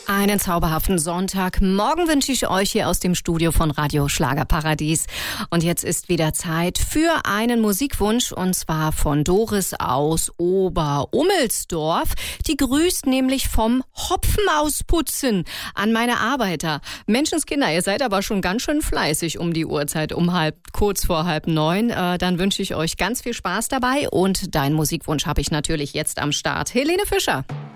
Einen zauberhaften Sonntag. Morgen wünsche ich euch hier aus dem Studio von Radio Schlagerparadies. Und jetzt ist wieder Zeit für einen Musikwunsch, und zwar von Doris aus Ober-Ummelsdorf. Die grüßt nämlich vom Hopfen ausputzen an meine Arbeiter. Menschenskinder, ihr seid aber schon ganz schön fleißig um die Uhrzeit, kurz vor 8:30. Dann wünsche ich euch ganz viel Spaß dabei. Und deinen Musikwunsch habe ich natürlich jetzt am Start. Helene Fischer.